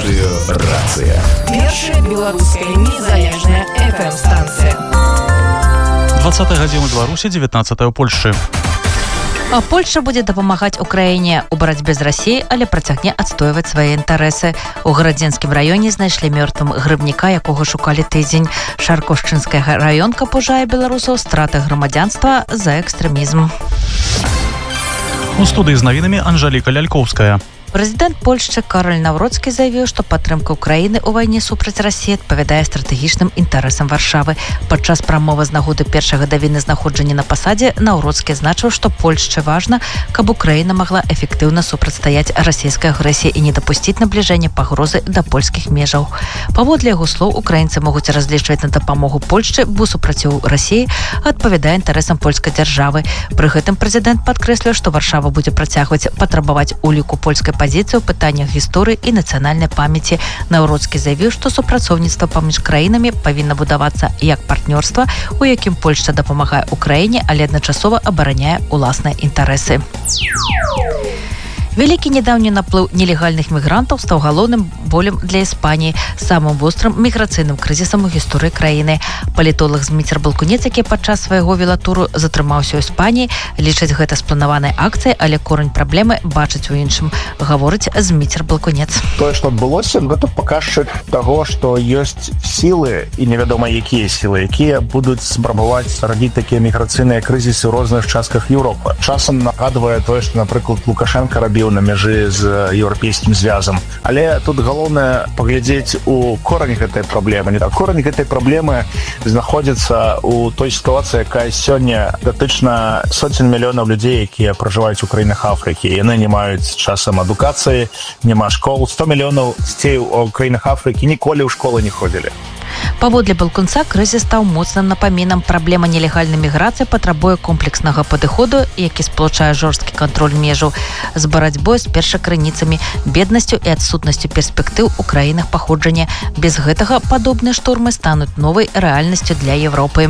Радыёрацыя. Першая беларуская незалежная FM-станція. 20 гадзіна ў Беларусі, 19 ў Польшчы. А Польша будзе дапамагаць Украіне ў барацьбе з Расіяй, але працягне адстойваць свае інтарэсы. У Гарадзенскім раёне знайшлі мёртвым грыбніка, якога шукалі тыдзень. Шаркошчынская раёнка пужае беларусаў страты грамадзянства за экстрэмізм. У студыі з навінамі Анжаліка Лялькоўская. Прэзідэнт Польшчы Кароль Навроцкі заявіў, што падтрымка Украіны ў вайне супраць Расіі адпавядае стратэгічным інтарэсам Варшавы. Падчас прамовы з нагоды першай гадавіны знаходжання на пасадзе Навроцкі значыў, што Польшчы важна, каб Украіна магла эфектыўна супрацьстаяць расійскай агрэсіі і не дапусціць набліжэння пагрозы да польскіх межаў. Паводле яго слоў, украінцы могуць разлічваць на дапамогу Польшчы, бо супраціў Расіі адпавядае інтарэсам польскай дзяржавы. Пры гэтым прэзідэнт падкрэсліў, што Варшава будзе працягваць патрабаваць уліку польскай пазіцыі ў пытаннях гісторыі і нацыянальнай памяці. Навроцкі заявіў, што супрацоўніцтва паміж краінамі павінна будавацца як партнёрства, у якім Польшча дапамагае Украіне, але адначасова абараняе уласныя інтарэсы. Вялікі нядаўні наплыў нелегальных мігрантаў стаў галоўным болем для Іспаніі, самым вострым міграцыйным крызісам у гісторыі краіны. Палітолог Зміцер Балкунец, які падчас свайго велатуру затрымаўся ў Іспаніі, лічыць гэта спланаванай акцыяй, але корань праблемы бачыць у іншым, гаворыць Зміцер Балкунец. Тое, што адбылося, гэта паказчык таго, што ёсць сілы, і невядома якія сілы, якія будуць спрабаваць радзіць такія міграцыйныя крызісы ў розных частках Еўропы. Часам нагадвае тое, што, напрыклад, Лукашенка рабіў на мяжы з еўрапейскім звязам. Але тут галоўнае паглядзець у корань гэтай праблемы. Корань гэтай праблемы знаходзіцца ў той сітуацыі, якая сёння датычна сотень мільёнаў людзей, якія пражываюць у краінах Афрыкі. Яны не маюць часам адукацыі, няма школ. 100 мільёнаў дзяцей у краінах Афрыкі ніколі ў школы не ходзілі. Паводле Балкунца, крызіс стаў моцным напамінам. Праблема нелегальнай міграцыі патрабуе комплекснага падыходу, які сплачае жорсткі кантроль межаў з барацьбой з першакрыніцамі, беднасцю і адсутнасцю перспектыў у краінах паходжання. Без гэтага падобныя штормы стануць новай рэальнасцю для Еўропы.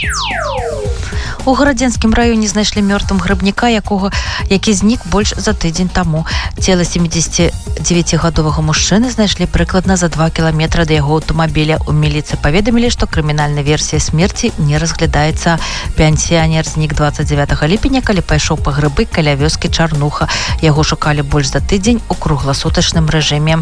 У Гарадзенскім раёне знайшлі мёртвым грыбніка, які знік больш за тыдзень таму. Цела 79-гадовага мужчыны знайшлі прыкладна за 2 кіламетра да яго аўтамабіля. У міліцыі паведамілі, што крымінальная версія смерці не разглядаецца. Пенсіянер знік 29 ліпеня, калі пайшоў па грыбы каля вёскі Чарнуха. Яго шукалі больш за тыдзень у кругласутачным рэжыме.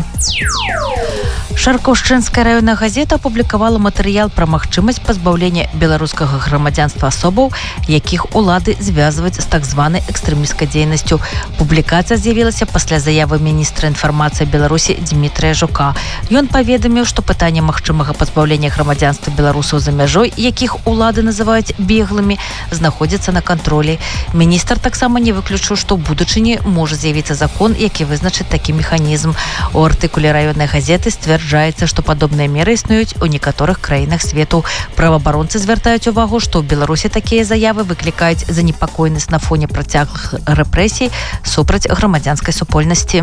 Шаркошчынская раённая газета апублікавала матэрыял пра магчымасць пазбаўлення беларускага грамадзянства асобаў, якіх улады звязваюць з так званай экстрэмісцкай дзейнасцю. Публікацыя з'явілася пасля заявы міністра інфармацыі Беларусі Дмітрыя Жука. Ён паведаміў, што пытанне магчымага пазбаўлення грамадзянства беларусаў за мяжой, якіх улады называюць беглымі, знаходзіцца на кантролі. Міністр таксама не выключыў, што ў будучыні можа з'явіцца закон, які вызначыць такі механізм. У артыкуле раённай газеты сцвярджаецца, што падобныя меры існуюць у некаторых краінах свету. Праваабаронцы звяртаюць увагу, што ў Беларусі такія заявы выклікаюць занепакоенасць на фоне працяглых рэпрэсій супраць грамадзянскай супольнасці.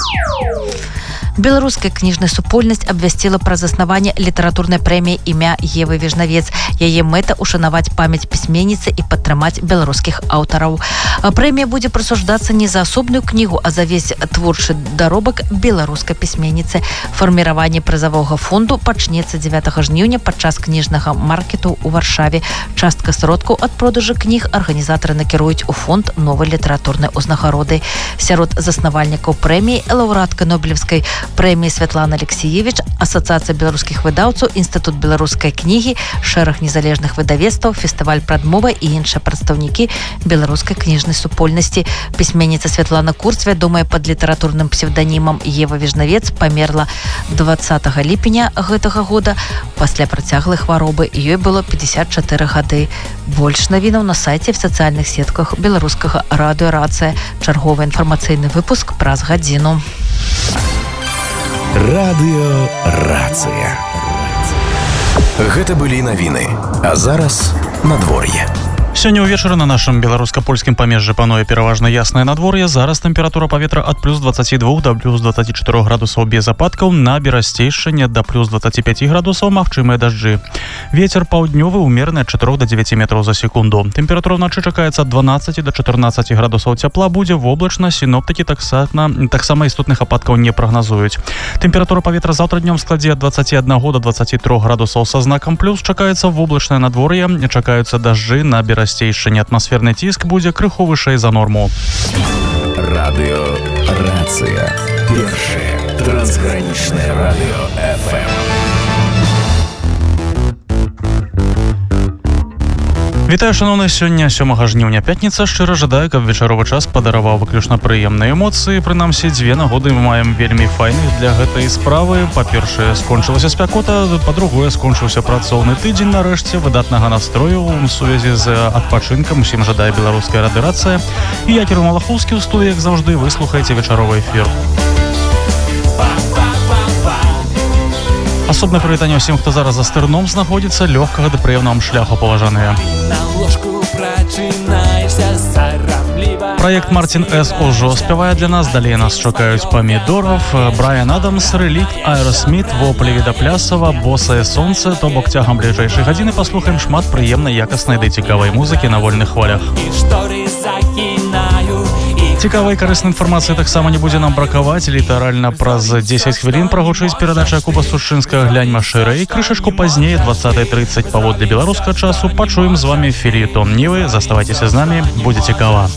Беларуская кніжная супольнасць абвясціла пра заснаванне літаратурнай прэміі імя Евы Віжнавец. Яе мэта ушанаваць памяць пісьменніцы і падтрымаць беларускіх аўтараў. Прэмія будзе прысуждацца не за асобную кнігу, а за весь творчы даробак беларускай пісьменніцы. Фарміраванне прызавога фонду пачнецца 9 жніўня падчас кніжнага маркету ў Варшаве. Частка сродкаў ад продажу кніг арганізатары накіруюць у фонд новай літаратурнай узнагароды. Сярод заснавальнікаў прэміі лаўрэатка Нобелевскай прэміі Святлана Алексеевич, Асацыяцыя беларускіх выдаўцаў, Інстытут беларускай кнігі, шэраг незалежных выдавецтваў, фестываль прадмова і іншыя прадстаўнікі беларускай кніжнай супольнасці. Пісьменніца Святлана Курц, вядомая пад літаратурным псевданімам Ева Віжнавец, памерла 20 ліпеня гэтага года пасля працяглай хваробы. Ёй было 54 гады. Больш навінаў на сайце і в сацыяльных сетках беларускага радыё «Рацыя». Чарговы інфармацыйны выпуск праз гадзіну. Радыёрацыя. Гэта былі навіны. А зараз надвор'е. Сёння ўвечары на нашым беларуска-польскім памежжы пануе пераважна яснае надвор'е. Зараз тэмпература паветра ад плюс 22 да плюс 24 градусаў без ападкаў, на берасцейшчыне да плюс 25 градусаў магчымыя дажджы. Вецер паўднёвы ўмераны ад 4 до 9 метраў за секунду. Тэмпература ўначы чакаецца ад 12 до 14 градусаў цяпла, будзе воблачна, сіноптыкі таксама істотных ападкаў не прагназуюць. Тэмпература паветра заўтра днём складзе ад 21 до 23 градусаў са знакам плюс, чакаецца воблачнае надвор'е, чакаюцца дажджы, на берасцейшчыне атмасферны ціск будзе крыху вышэй за норму. Радыё Рацыя. Першае трансгранічнае радыё FM. Вітаю, шановны, сёння 7 жніўня пятніца. Шчыра жадаю, каб вечаровы час падараваў выключна прыемныя эмоцыі. Прынамсі, дзве нагоды мы маем вельмі файных для гэтай справы. Па-першае, скончылася спякота, па-другое, скончыўся працоўны тыдзень. Нарэшце, выдатнага настрою ў сувязі з адпачынкам усім жадае беларуская радыёрацыя. І я, Кірыл Малахоўскі, ў студыі, як заўжды, вы слухаеце вечаровы эфір. Асобна прывітанне ўсім, хто зараз за стырном знаходзіцца, лёгкага да прыемнага шляху, паважаныя. Праект Мартин С. ўжо спявае для нас, далей нас чакаюць Памідоров, Брайан Адамс, Рэлікт, Аэросміт, Воплі Віда Плясава, Босае сонце. То бок цягам бліжэйшай гадзіны паслухаем шмат прыемнай, якаснай ды цікавай музыкі на вольных хвалях. Цікавай карыснай інфармацыі таксама не будзе нам бракаваць. Літаральна праз 10 хвілін прагучыць перадача Куба Сушчынскага «Глянь машырэй». Крышачку пазней, 20:30 паводле беларускага часу, пачуем з вамі фельетон Нівы. Заставайцеся з намі, будзе цікава.